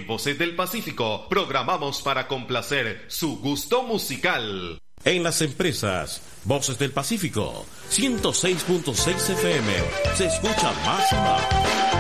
En Voces del Pacífico programamos para complacer su gusto musical. En las empresas, Voces del Pacífico, 106.6 FM, se escucha más y más.